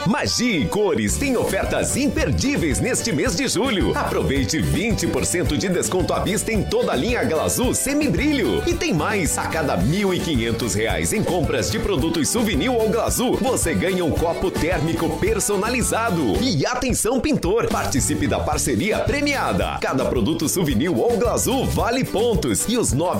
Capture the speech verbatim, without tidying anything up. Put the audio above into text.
Magia e Cores tem ofertas imperdíveis neste mês de julho. Aproveite vinte por cento de desconto à vista em toda a linha Glazul Semibrilho. E tem mais, a cada mil e quinhentos reais em compras de produtos Souvenir ou Glazul, você ganha um copo térmico personalizado. E atenção, pintor, participe da parceria premiada. Cada produto Souvenir ou Glazul vale pontos e os nove